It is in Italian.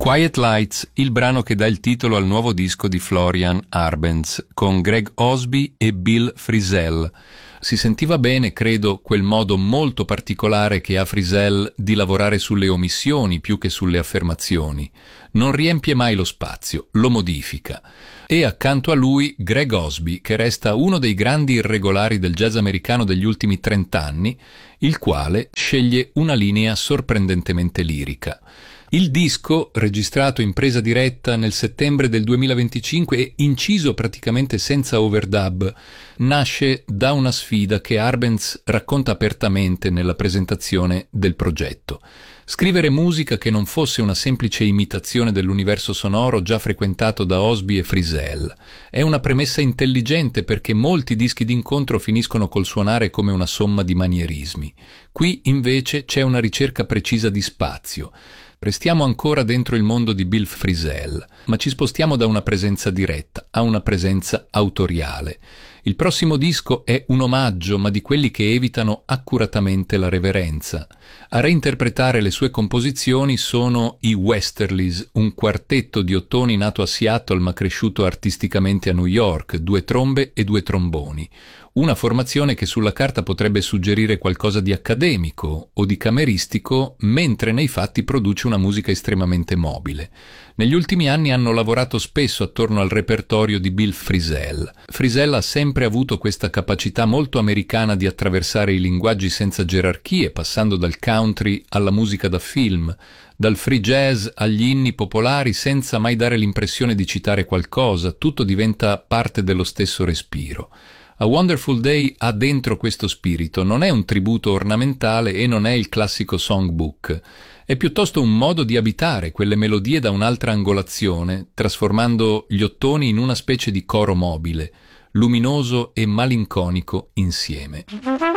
Quiet Lights, il brano che dà il titolo al nuovo disco di Florian Arbenz, con Greg Osby e Bill Frisell. Si sentiva bene, credo, quel modo molto particolare che ha Frisell di lavorare sulle omissioni più che sulle affermazioni. Non riempie mai lo spazio, lo modifica. E accanto a lui Greg Osby, che resta uno dei grandi irregolari del jazz americano degli ultimi 30 anni, il quale sceglie una linea sorprendentemente lirica. Il disco, registrato in presa diretta nel settembre del 2025 e inciso praticamente senza overdub, nasce da una sfida che Arbenz racconta apertamente nella presentazione del progetto. Scrivere musica che non fosse una semplice imitazione dell'universo sonoro già frequentato da Osby e Frisell. È una premessa intelligente perché molti dischi d'incontro finiscono col suonare come una somma di manierismi. Qui invece c'è una ricerca precisa di spazio. Restiamo ancora dentro il mondo di Bill Frisell, ma ci spostiamo da una presenza diretta a una presenza autoriale. Il prossimo disco è un omaggio, ma di quelli che evitano accuratamente la reverenza. A reinterpretare le sue composizioni sono i Westerlies, un quartetto di ottoni nato a Seattle ma cresciuto artisticamente a New York, 2 trombe e 2 tromboni. Una formazione che sulla carta potrebbe suggerire qualcosa di accademico o di cameristico, mentre nei fatti produce una musica estremamente mobile. Negli ultimi anni hanno lavorato spesso attorno al repertorio di Bill Frisell. Frisell ha sempre avuto questa capacità molto americana di attraversare i linguaggi senza gerarchie, passando dal country alla musica da film, dal free jazz agli inni popolari senza mai dare l'impressione di citare qualcosa, tutto diventa parte dello stesso respiro. A Wonderful Day ha dentro questo spirito, non è un tributo ornamentale e non è il classico songbook. È piuttosto un modo di abitare quelle melodie da un'altra angolazione, trasformando gli ottoni in una specie di coro mobile, luminoso e malinconico insieme.